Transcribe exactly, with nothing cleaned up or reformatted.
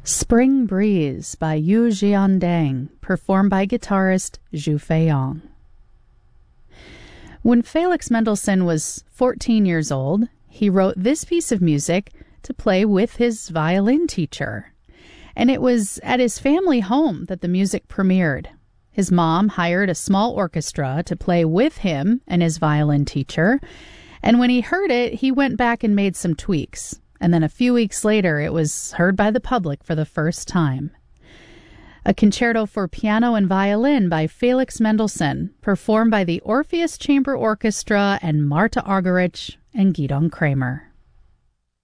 Spring Breeze by Yu Jiandang, performed by guitarist Zhu Feiyong. When Felix Mendelssohn was fourteen years old, he wrote this piece of music to play with his violin teacher. And it was at his family home that the music premiered. His mom hired a small orchestra to play with him and his violin teacher. And when he heard it, he went back and made some tweaks. And then a few weeks later, it was heard by the public for the first time. A concerto for piano and violin by Felix Mendelssohn, performed by the Orpheus Chamber Orchestra and Marta Argerich and Gidon Kremer.